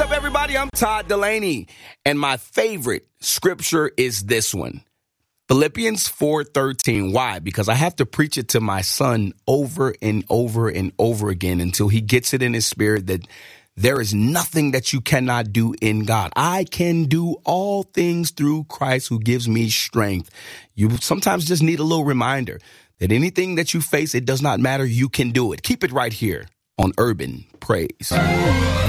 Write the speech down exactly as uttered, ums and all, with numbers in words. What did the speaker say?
up, everybody? I'm Todd Delaney, and my favorite scripture is this one. Philippians four thirteen. Why? Because I have to preach it to my son over and over and over again until he gets it in his spirit that there is nothing that you cannot do in God. I can do all things through Christ who gives me strength. You sometimes just need a little reminder that anything that you face, it does not matter. You can do it. Keep it right here on Urban Praise.